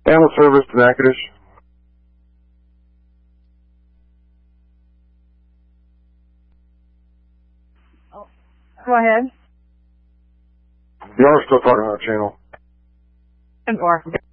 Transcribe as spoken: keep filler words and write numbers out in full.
Animal service to Natchitoches. Oh, go ahead. You are still talking on the channel. And or